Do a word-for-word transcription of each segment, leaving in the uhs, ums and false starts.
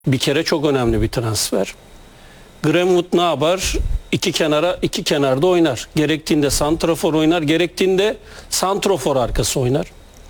Bir kere çok önemli bir transfer. Greenwood ne yapar? İki kenara, iki kenarda oynar. Gerektiğinde santrafor oynar, gerektiğinde santrafor arkası oynar.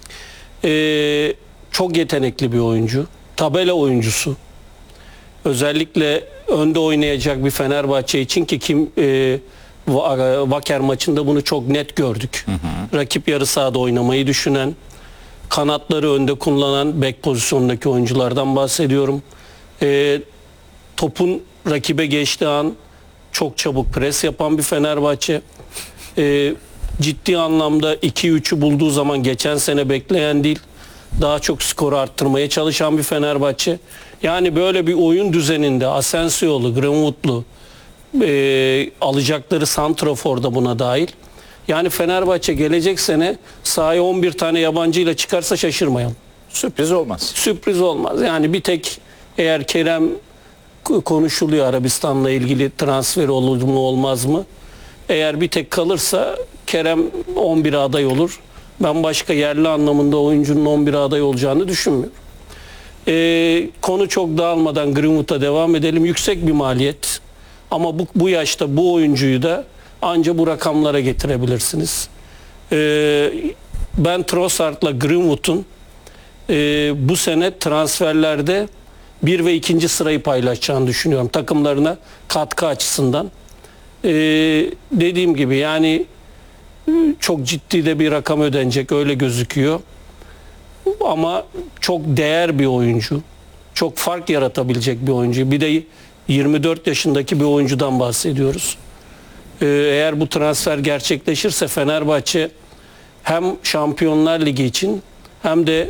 Ee, çok yetenekli bir oyuncu. Tabela oyuncusu. Özellikle önde oynayacak bir Fenerbahçe için ki kim e, Wacker maçında bunu çok net gördük. Hı hı. Rakip yarı sahada oynamayı düşünen, kanatları önde kullanan bek pozisyonundaki oyunculardan bahsediyorum. E, topun rakibe geçtiği an çok çabuk pres yapan bir Fenerbahçe. E, ciddi anlamda iki üçü bulduğu zaman geçen sene bekleyen değil, daha çok skoru arttırmaya çalışan bir Fenerbahçe. Yani böyle bir oyun düzeninde Asensio'lu, Greenwood'lu e, alacakları santrafor da buna dahil. Yani Fenerbahçe gelecek sene sahaya on bir tane yabancıyla çıkarsa şaşırmayalım. Sürpriz olmaz. Sürpriz olmaz. Yani bir tek eğer Kerem konuşuluyor, Arabistan'la ilgili transfer olur mu olmaz mı? Eğer bir tek kalırsa Kerem on bire aday olur. Ben başka yerli anlamında oyuncunun on bire aday olacağını düşünmüyorum. Ee, konu çok dağılmadan Greenwood'a devam edelim. Yüksek bir maliyet. Ama bu, bu yaşta bu oyuncuyu da anca bu rakamlara getirebilirsiniz. Ee, ben Trossard'la Greenwood'un e, bu sene transferlerde bir ve ikinci sırayı paylaşacağını düşünüyorum. Takımlarına katkı açısından. Ee, dediğim gibi yani çok ciddi de bir rakam ödenecek, öyle gözüküyor. Ama çok değer bir oyuncu. Çok fark yaratabilecek bir oyuncu. Bir de yirmi dört yaşındaki bir oyuncudan bahsediyoruz. Ee, eğer bu transfer gerçekleşirse Fenerbahçe hem Şampiyonlar Ligi için hem de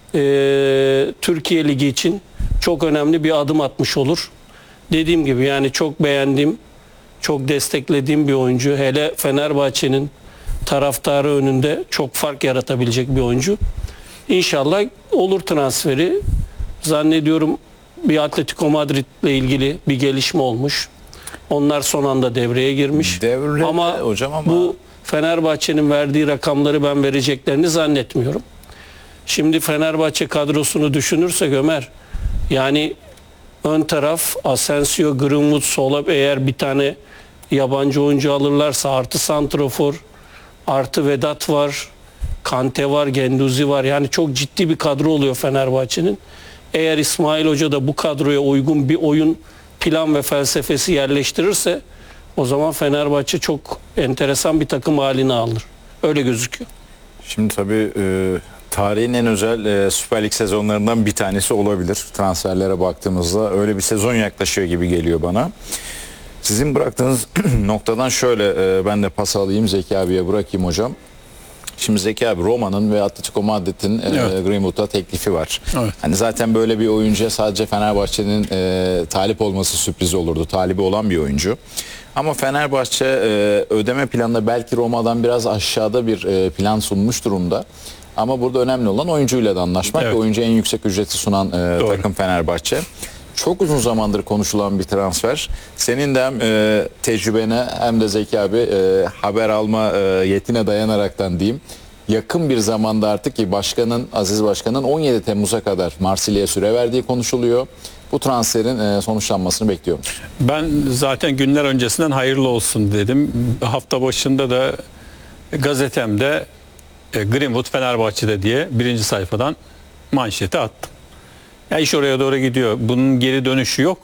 e, Türkiye Ligi için çok önemli bir adım atmış olur. Dediğim gibi yani çok beğendiğim, çok desteklediğim bir oyuncu. Hele Fenerbahçe'nin taraftarı önünde çok fark yaratabilecek bir oyuncu. İnşallah olur transferi. Zannediyorum bir Atletico Madrid ile ilgili bir gelişme olmuş. Onlar son anda devreye girmiş. Devre, ama, hocam ama bu Fenerbahçe'nin verdiği rakamları ben vereceklerini zannetmiyorum. Şimdi Fenerbahçe kadrosunu düşünürsek Ömer, yani ön taraf Asensio, Greenwood, sola eğer bir tane yabancı oyuncu alırlarsa artı santrafor, artı Vedat var, Kante var, Genduzi var. Yani çok ciddi bir kadro oluyor Fenerbahçe'nin. Eğer İsmail Hoca da bu kadroya uygun bir oyun plan ve felsefesi yerleştirirse o zaman Fenerbahçe çok enteresan bir takım haline alır. Öyle gözüküyor. Şimdi tabii e, tarihin en özel e, Süper Lig sezonlarından bir tanesi olabilir. Transferlere baktığımızda öyle bir sezon yaklaşıyor gibi geliyor bana. Sizin bıraktığınız noktadan şöyle e, ben de pas alayım, Zeki abiye bırakayım hocam. Şimdi Zeki abi, Roma'nın ve Atletico Madrid'in e, evet. Greenwood'a teklifi var. Evet. Hani zaten böyle bir oyuncuya sadece Fenerbahçe'nin e, talip olması sürpriz olurdu. Talibi olan bir oyuncu. Ama Fenerbahçe e, ödeme planında belki Roma'dan biraz aşağıda bir e, plan sunmuş durumda. Ama burada önemli olan oyuncuyla da anlaşmak. Evet. Ve oyuncuya en yüksek ücreti sunan e, takım Fenerbahçe. Çok uzun zamandır konuşulan bir transfer. Senin de hem e, tecrübene hem de Zeki abi e, haber alma e, yetine dayanaraktan diyeyim. Yakın bir zamanda artık ki başkanın, Aziz Başkan'ın on yedi Temmuz'a kadar Marsilya'ya süre verdiği konuşuluyor. Bu transferin e, sonuçlanmasını bekliyorum. Ben zaten günler öncesinden hayırlı olsun dedim. Hafta başında da gazetemde e, Greenwood Fenerbahçe'de diye birinci sayfadan manşeti attım. Ya iş oraya doğru gidiyor. Bunun geri dönüşü yok.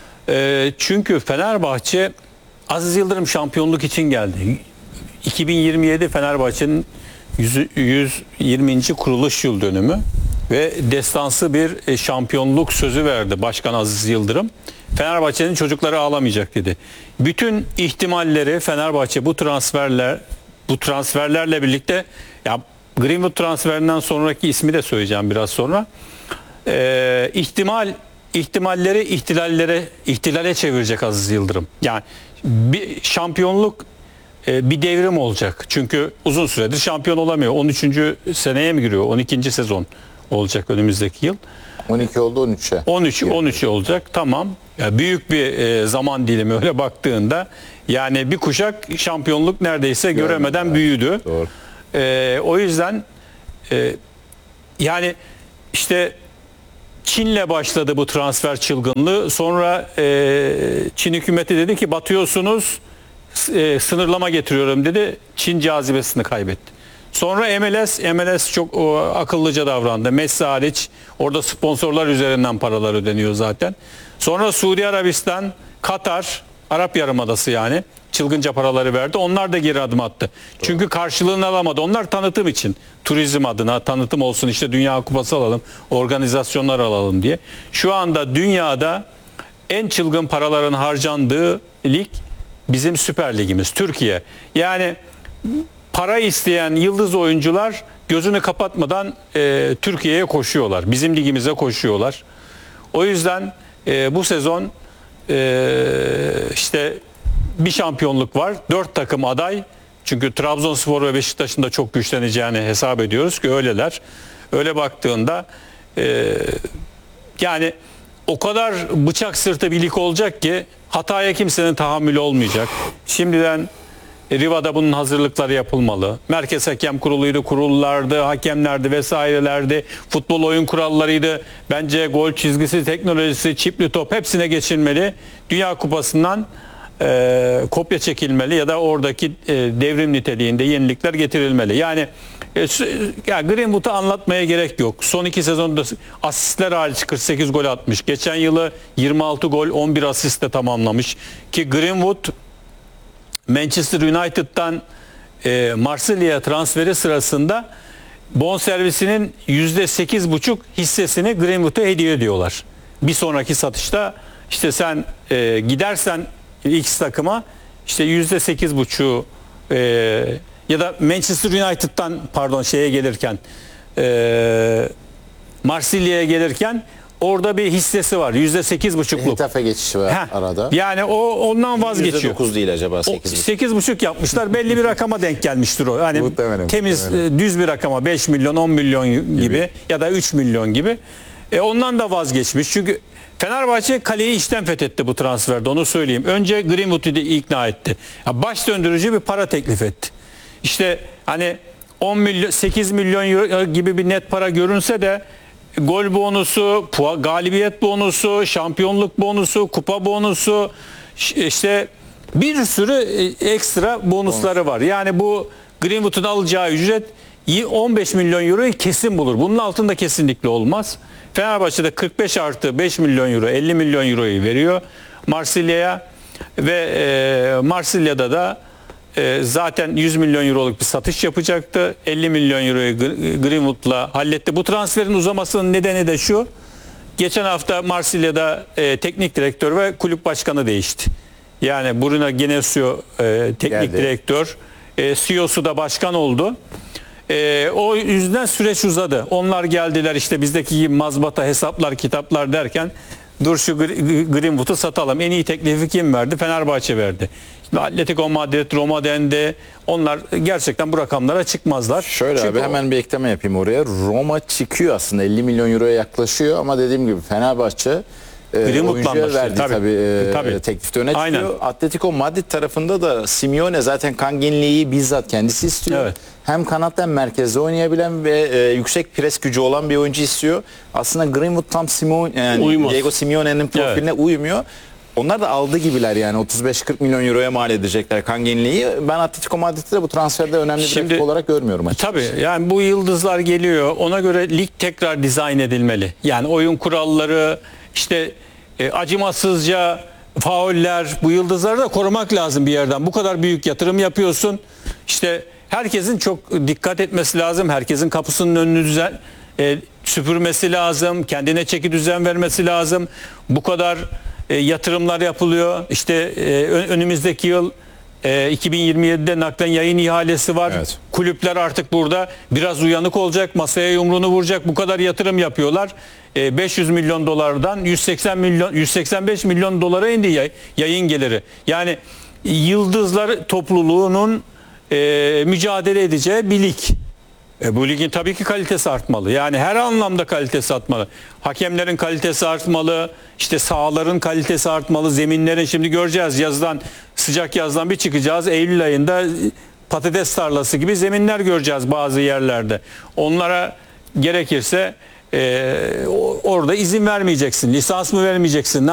E, çünkü Fenerbahçe Aziz Yıldırım şampiyonluk için geldi. iki bin yirmi yedi Fenerbahçe'nin yüz yirminci kuruluş yıl dönümü ve destansı bir şampiyonluk sözü verdi Başkan Aziz Yıldırım. Fenerbahçe'nin çocukları ağlamayacak dedi. Bütün ihtimalleri Fenerbahçe bu transferler bu transferlerle birlikte, ya Greenwood transferinden sonraki ismi de söyleyeceğim biraz sonra. Ee, ihtimal ihtimalleri ihtilallere ihtilale çevirecek Aziz Yıldırım. Yani bir şampiyonluk e, bir devrim olacak. Çünkü uzun süredir şampiyon olamıyor. on üçüncü seneye mi giriyor? on ikinci sezon olacak önümüzdeki yıl. on iki oldu, on üçe. on üç on üç olacak. Tamam. Ya büyük bir e, zaman dilimi öyle baktığında. Yani bir kuşak şampiyonluk neredeyse Görmeden, göremeden evet. büyüdü. Doğru. E, o yüzden e, yani işte Çin'le başladı bu transfer çılgınlığı. Sonra e, Çin hükümeti dedi ki batıyorsunuz, e, sınırlama getiriyorum dedi. Çin cazibesini kaybetti. Sonra M L S, M L S çok o, akıllıca davrandı. Messi hariç orada sponsorlar üzerinden paralar ödeniyor zaten. Sonra Suudi Arabistan, Katar, Arap Yarımadası yani çılgınca paraları verdi. Onlar da geri adım attı. Doğru. Çünkü karşılığını alamadı. Onlar tanıtım için. Turizm adına tanıtım olsun, işte Dünya Kupası alalım, organizasyonlar alalım diye. Şu anda dünyada en çılgın paraların harcandığı lig bizim Süper Ligimiz, Türkiye. Yani para isteyen yıldız oyuncular gözünü kapatmadan e, Türkiye'ye koşuyorlar. Bizim ligimize koşuyorlar. O yüzden e, bu sezon e, işte bir şampiyonluk var. Dört takım aday. Çünkü Trabzonspor ve Beşiktaş'ın da çok güçleneceğini hesap ediyoruz ki öyleler. Öyle baktığında e, yani o kadar bıçak sırtı bir lig olacak ki hataya kimsenin tahammülü olmayacak. Şimdiden Riva'da bunun hazırlıkları yapılmalı. Merkez Hakem Kurulu'ydu, kurullardı, hakemlerdi vesairelerdi, futbol oyun kurallarıydı. Bence gol çizgisi, teknolojisi, çipli top hepsine geçilmeli. Dünya Kupası'ndan e, kopya çekilmeli ya da oradaki e, devrim niteliğinde yenilikler getirilmeli. Yani e, ya Greenwood'u anlatmaya gerek yok. Son iki sezonda asistler hariç kırk sekiz gol atmış. Geçen yılı yirmi altı gol, on bir asistle tamamlamış. Ki Greenwood Manchester United'dan e, Marsilya'ya transferi sırasında bonservisinin yüzde sekiz buçuk hissesini Greenwood'a hediye ediyorlar. Bir sonraki satışta işte sen e, gidersen X takıma işte yüzde sekiz buçuğu e, ya da Manchester United'dan pardon şeye gelirken e, Marsilya'ya gelirken orada bir hissesi var. yüzde sekiz buçukluk. Hitafe geçişi var Heh, arada. Yani o ondan vazgeçiyor. yüzde dokuz değil acaba sekiz buçuk. sekiz buçuk yapmışlar. Belli bir rakama denk gelmiştir o. Hani Muhtemelen, temiz muhtemelen. e, düz bir rakama beş milyon on milyon gibi, gibi ya da üç milyon gibi. E ondan da vazgeçmiş. Çünkü Fenerbahçe kaleyi içten fethetti bu transferde, onu söyleyeyim. Önce Greenwood'u ikna etti. Ya baş döndürücü bir para teklif etti. İşte hani on milyon sekiz milyon euro gibi bir net para görünse de gol bonusu, galibiyet bonusu, şampiyonluk bonusu, kupa bonusu, işte bir sürü ekstra bonusları var. Yani bu Greenwood'un alacağı ücret on beş milyon euroyu kesin bulur. Bunun altında kesinlikle olmaz. Fenerbahçe'de kırk beş artı beş milyon euro, elli milyon euroyu veriyor Marsilya'ya ve e, Marsilya'da da e, zaten yüz milyon euroluk bir satış yapacaktı. elli milyon euroyu Greenwood'la halletti. Bu transferin uzamasının nedeni de şu: geçen hafta Marsilya'da e, teknik direktör ve kulüp başkanı değişti. Yani Bruno Genesio e, teknik Geldi. direktör, e, C E O'su da başkan oldu. E, o yüzden süreç uzadı. Onlar geldiler, işte bizdeki gibi mazbata hesaplar, kitaplar derken dur şu Greenwood'u satalım. En iyi teklifi kim verdi? Fenerbahçe verdi. Şimdi Atletico Madrid, Roma dendi. Onlar gerçekten bu rakamlara çıkmazlar. Şöyle Çünkü abi, hemen bir ekleme yapayım oraya. Roma çıkıyor aslında, elli milyon euroya yaklaşıyor ama dediğim gibi Fenerbahçe e, Greenwood'la oyuncuya anlaştı. verdiği Tabii, tabii, e, tabii. teklifte öne çıkıyor. Aynen. Atletico Madrid tarafında da Simeone zaten Kanginli'yi bizzat kendisi istiyor. Evet. Hem kanatta hem merkezde oynayabilen ve e, yüksek pres gücü olan bir oyuncu istiyor. Aslında Greenwood tam Simeone, yani Uymaz. Diego Simeone'nin profiline Evet. uymuyor. Onlar da aldı gibiler yani, otuz beş kırk milyon euroya mal edecekler Kanginli'yi. Ben Atletico Madrid'de bu transferde önemli bir Şimdi- rakip olarak görmüyorum açıkçası. Tabii yani bu yıldızlar geliyor. Ona göre lig tekrar dizayn edilmeli. Yani oyun kuralları, işte e, acımasızca fauller, bu yıldızları da korumak lazım bir yerden. Bu kadar büyük yatırım yapıyorsun. İşte herkesin çok dikkat etmesi lazım. Herkesin kapısının önünü düzen, e, süpürmesi lazım. Kendine çeki düzen vermesi lazım. Bu kadar e, yatırımlar yapılıyor. İşte e, ön- önümüzdeki yıl e, iki bin yirmi yedide naklen yayın ihalesi var. Evet. Kulüpler artık burada biraz uyanık olacak, masaya yumruğunu vuracak. Bu kadar yatırım yapıyorlar. E, beş yüz milyon dolardan yüz seksen milyon, yüz seksen beş milyon dolara indi yay- yayın geliri. Yani yıldızlar topluluğunun e, mücadele edeceği bir lig. E, bu ligin tabii ki kalitesi artmalı. Yani her anlamda kalitesi artmalı. Hakemlerin kalitesi artmalı. İşte sahaların kalitesi artmalı. Zeminlerin, şimdi göreceğiz yazdan, sıcak yazdan bir çıkacağız. Eylül ayında patates tarlası gibi zeminler göreceğiz bazı yerlerde. Onlara gerekirse e, o- orada izin vermeyeceksin, lisans mı vermeyeceksin,